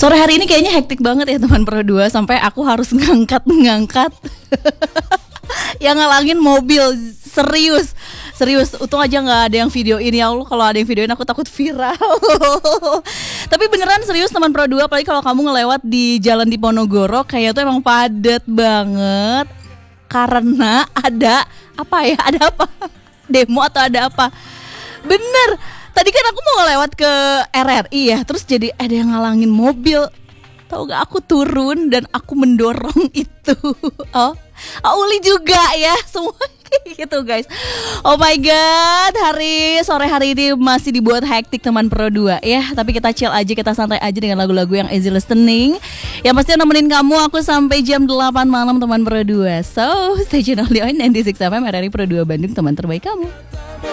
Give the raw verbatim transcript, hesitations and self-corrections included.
Sore hari ini kayaknya hektik banget ya teman Pro dua, sampai aku harus ngangkat-ngangkat yang ngalangin mobil. Serius, serius. Untung aja nggak ada yang video ini, ya Allah. Kalau ada yang videoin aku takut viral. Tapi beneran serius teman Pro dua, apalagi kalau kamu ngelewat di jalan Diponegoro, kayak tuh emang padat banget. Karena ada apa ya? Ada apa? Demo atau ada apa? Bener. Tadi kan aku mau ngelewat ke R R I ya, terus jadi ada yang ngalangin mobil. Tahu gak, aku turun dan aku mendorong itu. Oh, Auli juga ya, semua gitu guys. Oh my god, hari sore hari ini masih dibuat hektik teman Pro dua ya. Tapi kita chill aja, kita santai aja dengan lagu-lagu yang easy listening, yang pasti nemenin kamu aku sampai jam delapan malam teman Pro dua. So, stay tune only on sembilan puluh enam F M R R I Pro dua Bandung, teman terbaik kamu.